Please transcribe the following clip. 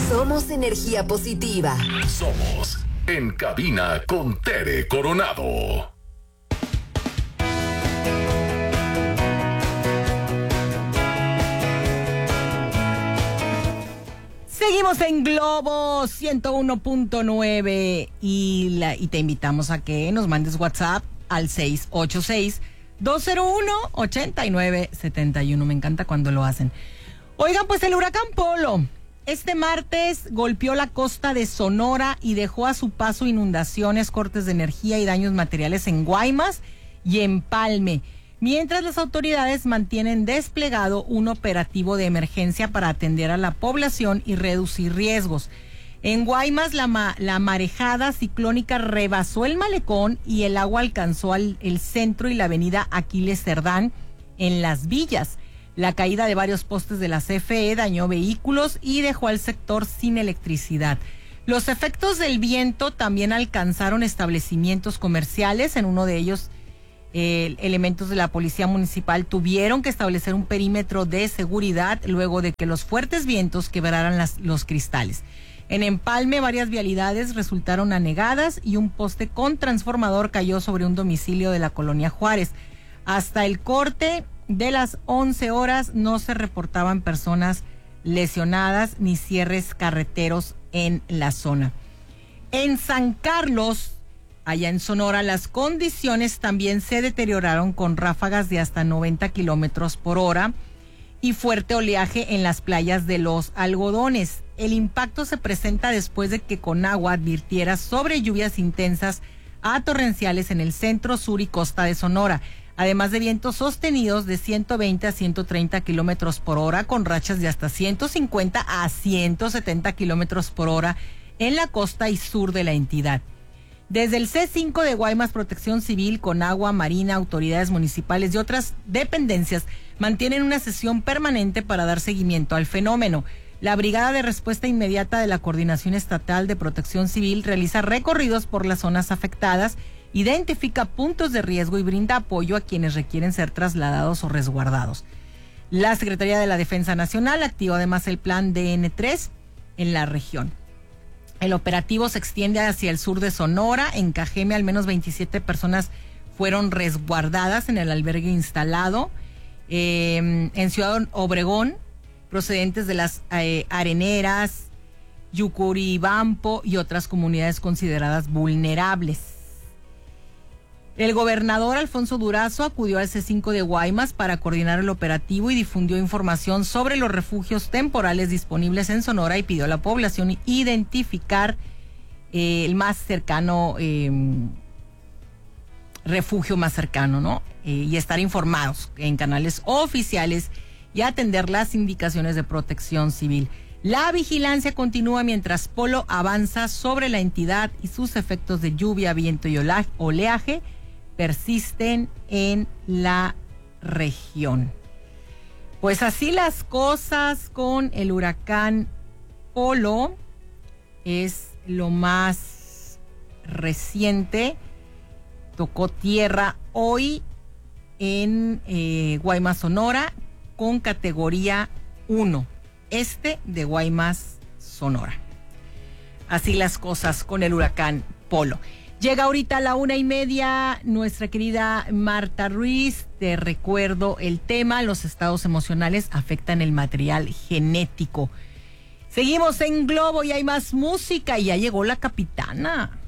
Somos energía positiva. Somos En Cabina con Tere Coronado. Seguimos en Globo 101.9 y te invitamos a que nos mandes WhatsApp al 686-201-8971. Me encanta cuando lo hacen. Oigan, pues el huracán Polo este martes golpeó la costa de Sonora y dejó a su paso inundaciones, cortes de energía y daños materiales en Guaymas y Empalme, mientras las autoridades mantienen desplegado un operativo de emergencia para atender a la población y reducir riesgos. En Guaymas, la marejada ciclónica rebasó el malecón y el agua alcanzó el centro y la avenida Aquiles Cerdán en Las Villas. La caída de varios postes de la CFE dañó vehículos y dejó al sector sin electricidad. Los efectos del viento también alcanzaron establecimientos comerciales. En uno de ellos, elementos de la policía municipal tuvieron que establecer un perímetro de seguridad luego de que los fuertes vientos quebraran los cristales. En Empalme, varias vialidades resultaron anegadas y un poste con transformador cayó sobre un domicilio de la colonia Juárez. Hasta el corte de las 11 horas no se reportaban personas lesionadas ni cierres carreteros en la zona. En San Carlos, allá en Sonora, las condiciones también se deterioraron con ráfagas de hasta 90 kilómetros por hora y fuerte oleaje en las playas de Los Algodones. El impacto se presenta después de que Conagua advirtiera sobre lluvias intensas a torrenciales en el centro, sur y costa de Sonora, además de vientos sostenidos de 120 a 130 kilómetros por hora con rachas de hasta 150 a 170 kilómetros por hora en la costa y sur de la entidad. Desde el C5 de Guaymas, Protección Civil, Conagua, Marina, autoridades municipales y otras dependencias mantienen una sesión permanente para dar seguimiento al fenómeno. La Brigada de Respuesta Inmediata de la Coordinación Estatal de Protección Civil realiza recorridos por las zonas afectadas, identifica puntos de riesgo y brinda apoyo a quienes requieren ser trasladados o resguardados. La Secretaría de la Defensa Nacional activó además el plan DN3 en la región. El operativo se extiende hacia el sur de Sonora. En Cajeme, al menos 27 personas fueron resguardadas en el albergue instalado. En Ciudad Obregón, procedentes de las Areneras, Yucuribampo y otras comunidades consideradas vulnerables. El gobernador Alfonso Durazo acudió al C5 de Guaymas para coordinar el operativo y difundió información sobre los refugios temporales disponibles en Sonora y pidió a la población identificar el más cercano, refugio más cercano, ¿no? Y estar informados en canales oficiales y atender las indicaciones de Protección Civil. La vigilancia continúa mientras Polo avanza sobre la entidad y sus efectos de lluvia, viento y oleaje persisten en la región. Pues así las cosas con el huracán Polo. Es lo más reciente. Tocó tierra hoy en Guaymas, Sonora, con categoría 1. De Guaymas, Sonora. Así las cosas con el huracán Polo. Llega ahorita a la 1:30 nuestra querida Marta Ruiz. Te recuerdo el tema: los estados emocionales afectan el material genético. Seguimos en Globo y hay más música y ya llegó la capitana.